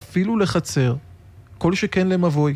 אפילו לחצר, כל שכן למבוי.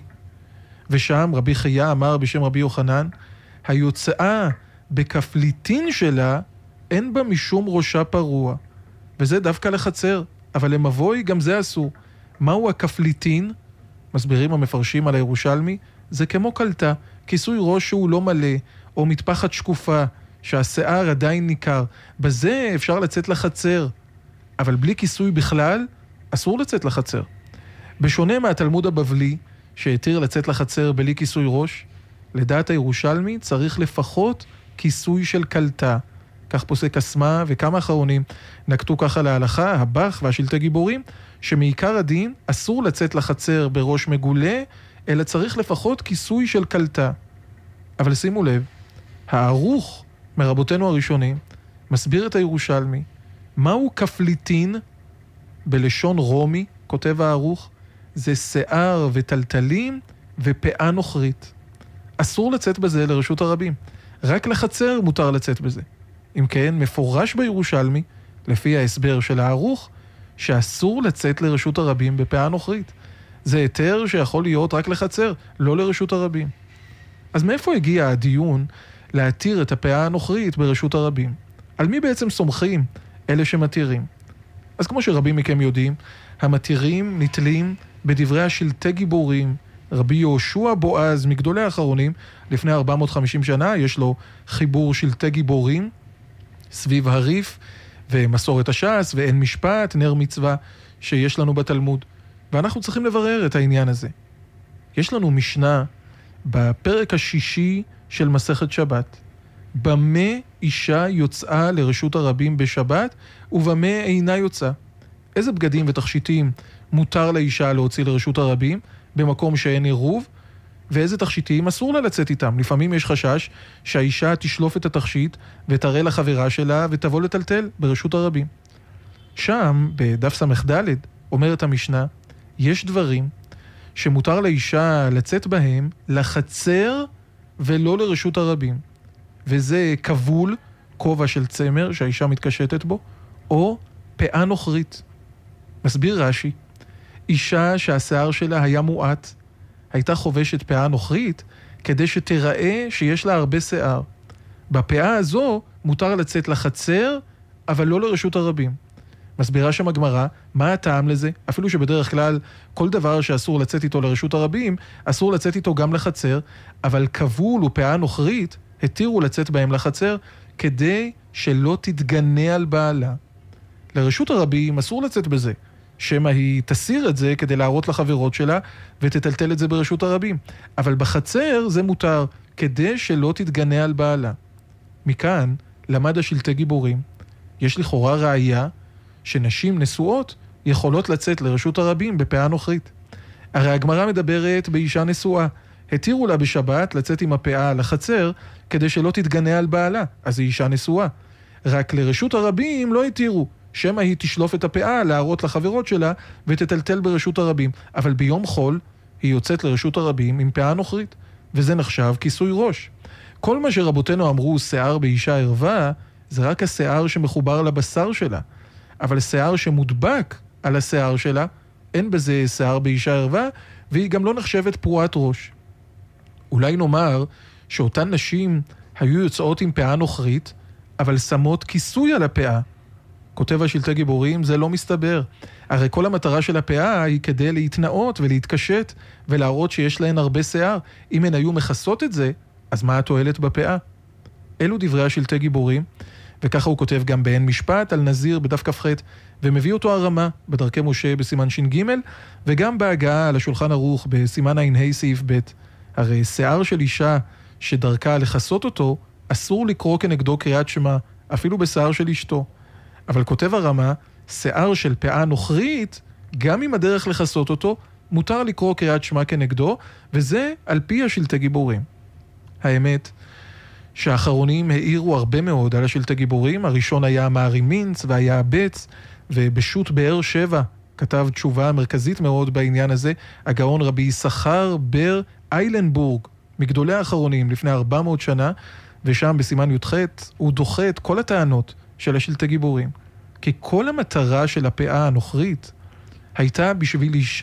ושם רבי חייא אמר בשם רבי יוחנן, היוצאה בכפליטין שלה, אין בה משום ראשה פרוע. וזה דווקא לחצר, אבל למבוי גם זה אסור. מהו הכפליטין? מסבירים המפרשים על הירושלמי, זה כמו קלטה, כיסוי ראש שהוא לא מלא, או מטפחת שקופה, שהשיער עדיין ניכר. בזה אפשר לצאת לחצר, אבל בלי כיסוי בכלל, אסור לצאת לחצר. בשונה מהתלמוד הבבלי, שהתיר לצאת לחצר בלי כיסוי ראש, לדעת הירושלמי צריך לפחות כיסוי של קלטה. כך פוסק אסמה וכמה אחרונים נקטו ככה להלכה, הבח והשלטי גיבורים, שמעיקר הדין אסור לצאת לחצר בראש מגולה, אלא צריך לפחות כיסוי של קלטה. אבל שימו לב, הערוך מרבותינו הראשונים מסביר את הירושלמי, מהו כפליטין? בלשון רומי, כותב הערוך, זה שיער וטלטלים ופאה נוכרית. אסור לצאת בזה לרשות הרבים, רק לחצר מותר לצאת בזה. אם כן, מפורש בירושלמי, לפי ההסבר של הערוך, שאסור לצאת לרשות הרבים בפאה נוכרית. זה היתר שיכול להיות רק לחצר, לא לרשות הרבים. אז מאיפה הגיע הדיון להתיר את הפאה הנוכרית ברשות הרבים? על מי בעצם סומכים אלה שמתירים? אז כמו שרבים מכם יודעים, המתירים נתלים בדברי השלטי גיבורים, רבי יהושע בועז מגדולי האחרונים, לפני 450 שנה, יש לו חיבור שלטי גיבורים, סביב הריף ומסורת הש"ס ואין משפט, נר מצווה שיש לנו בתלמוד. ואנחנו צריכים לברר את העניין הזה. יש לנו משנה בפרק השישי של מסכת שבת. במה אישה יוצאה לרשות הרבים בשבת ובמה אינה יוצאה? איזה בגדים ותכשיטים מותר לאישה להוציא לרשות הרבים במקום שאין עירוב? ואיזה תכשיטים אסור לה לצאת איתם? לפעמים יש חשש שהאישה תשלוף את התכשיט ותראה לחברה שלה ותבוא לטלטל ברשות הרבים. שם, בדף ס"ד, אומרת המשנה, יש דברים שמותר לאישה לצאת בהם לחצר ולא לרשות הרבים. וזה כבול, כובע של צמר שהאישה מתקשטת בו, או פאה נוכרית. מסביר רש"י, אישה שהשיער שלה היה מועט, הייתה חובשת פאה נוכרית כדי שתראה שיש לה הרבה שיער. בפאה הזו מותר לצאת לחצר, אבל לא לרשות הרבים. מסבירה שם הגמרא, מה הטעם לזה? אפילו שבדרך כלל כל דבר שאסור לצאת איתו לרשות הרבים, אסור לצאת איתו גם לחצר, אבל כבול ופאה נוכרית התירו לצאת בהם לחצר, כדי שלא תתגנה על בעלה. לרשות הרבים אסור לצאת בזה, שמה היא תסיר את זה כדי להראות לחברות שלה, ותטלטל את זה ברשות הרבים. אבל בחצר זה מותר, כדי שלא תתגנה על בעלה. מכאן למד השלטי גיבורים, יש לכאורה ראיה, שנשים נשואות יכולות לצאת לרשות הרבים בפאה נוכרית. הרי הגמרא מדברת באישה נשואה. התירו לה בשבת לצאת עם הפאה לחצר כדי שלא תתגנה על בעלה, אז היא אישה נשואה. רק לרשות הרבים לא התירו, שמה היא תשלוף את הפאה להראות לחברות שלה ותטלטל ברשות הרבים. אבל ביום חול היא יוצאת לרשות הרבים עם פאה נוכרית, וזה נחשב כיסוי ראש. כל מה שרבותינו אמרו שיער באישה ערווה, זה רק השיער שמחובר לבשר שלה. אבל שיער שמודבק על השיער שלה, אין בזה שיער באישה ערווה, והיא גם לא נחשבת פרועת ראש. אולי נאמר שאותן נשים היו יוצאות עם פאה נוכרית, אבל שמות כיסוי על הפאה. כותב השלטי גיבורים, זה לא מסתבר. הרי כל המטרה של הפאה היא כדי להתנאות ולהתקשט, ולהראות שיש להן הרבה שיער. אם הן היו מכסות את זה, אז מה התועלת בפאה? אלו דברי השלטי גיבורים, וככה הוא כותב גם באין משפט על נזיר בדף כ"ח, ומביא אותו הרמה בדרכי משה בסימן ש"ג, וגם בהגעה על השולחן ערוך בסימן ע"ה סעיף ב'. הרי שיער של אישה שדרכה לחסות אותו, אסור לקרוא כנגדו קריאת שמע, אפילו בשיער של אשתו. אבל כותב הרמה, שיער של פאה נוכרית, גם אם הדרך לחסות אותו, מותר לקרוא קריאת שמע כנגדו, וזה על פי השלטי גיבורים. האמת שהאחרונים העירו הרבה מאוד על השלטי גיבורים. הראשון היה מארי מינץ והיה הבץ, ובשו"ת באר שבע כתב תשובה מרכזית מאוד בעניין הזה, הגאון רבי יששכר בר איילנבורג, מגדולי האחרונים לפני 400 שנה, ושם בסימן י"ח הוא דוחה את כל הטענות של השלטי גיבורים. כי כל המטרה של הפאה הנוכרית הייתה בשביל אישה